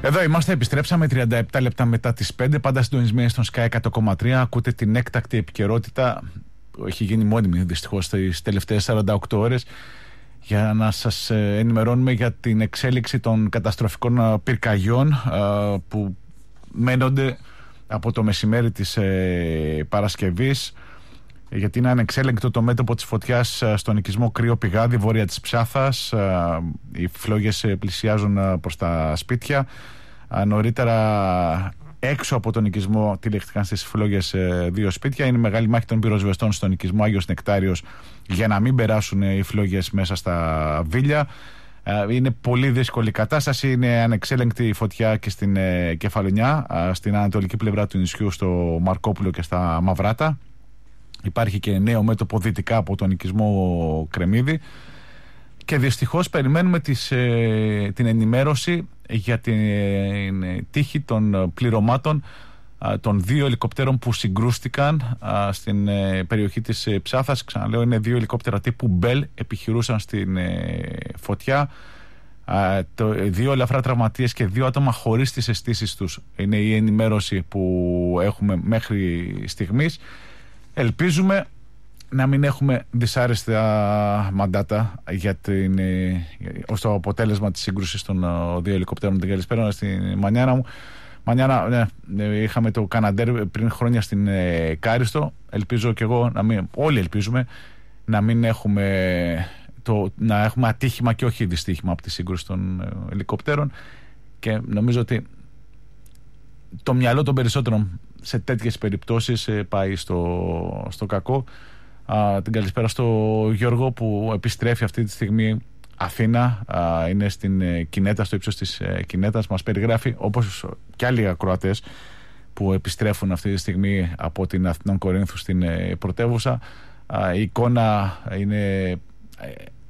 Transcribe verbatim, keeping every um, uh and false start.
Εδώ είμαστε, επιστρέψαμε τριάντα επτά λεπτά μετά τις πέντε, πάντα συντονισμένοι στον Sky εκατό κόμμα τρία. Ακούτε την έκτακτη επικαιρότητα που έχει γίνει μόνιμη δυστυχώς στις τελευταίες σαράντα οκτώ ώρες, για να σας ενημερώνουμε για την εξέλιξη των καταστροφικών πυρκαγιών που μένονται από το μεσημέρι της Παρασκευής, γιατί είναι ανεξέλεγκτο το μέτωπο της φωτιάς στον οικισμό Κρύο Πηγάδι, βόρεια της Ψάθας. Οι φλόγες πλησιάζουν προς τα σπίτια. Νωρίτερα έξω από τον οικισμό τηλεχθήκαν στις φλόγες δύο σπίτια. Είναι μεγάλη μάχη των πυροσβεστών στον οικισμό Άγιος Νεκτάριος για να μην περάσουν οι φλόγες μέσα στα βίλια. Είναι πολύ δύσκολη η κατάσταση. Είναι ανεξέλεγκτη η φωτιά και στην Κεφαλονιά, στην ανατολική πλευρά του νησιού, στο Μαρκόπουλο και στα Μαυράτα. Υπάρχει και νέο μέτωπο δυτικά από τον οικισμό Κρεμμύδη. Και δυστυχώς περιμένουμε τις, ε, την ενημέρωση για την ε, τύχη των πληρωμάτων ε, των δύο ελικοπτέρων που συγκρούστηκαν ε, στην ε, περιοχή της ε, Ψάθας. Ξαναλέω, είναι δύο ελικόπτερα τύπου Bell, επιχειρούσαν στην ε, φωτιά. Ε, το, δύο ελαφρά τραυματίες και δύο άτομα χωρίς τις αισθήσεις τους. Είναι η ενημέρωση που έχουμε μέχρι στιγμής. Ελπίζουμε να μην έχουμε δυσάρεστα μαντάτα για την, ως το αποτέλεσμα της σύγκρουσης των δύο ελικοπτέρων. Την καλησπέρα στη Μανιάνα μου. Μανιάνα, ναι, είχαμε το Καναντέρ πριν χρόνια στην ε, Κάριστο. Ελπίζω και εγώ, να μην, όλοι ελπίζουμε, να μην έχουμε, το, να έχουμε ατύχημα και όχι δυστύχημα από τη σύγκρουση των ε, ελικοπτέρων. Και νομίζω ότι το μυαλό των περισσότερων σε τέτοιες περιπτώσεις ε, πάει στο, στο κακό. Α, την καλησπέρα στο Γιώργο που επιστρέφει αυτή τη στιγμή Αθήνα. Α, είναι στην ε, Κινέτα, στο ύψος της ε, Κινέτας. Μας περιγράφει, όπως και άλλοι ακροατές που επιστρέφουν αυτή τη στιγμή από την Αθηνών Κορίνθου στην ε, πρωτεύουσα. Α, η εικόνα είναι ε,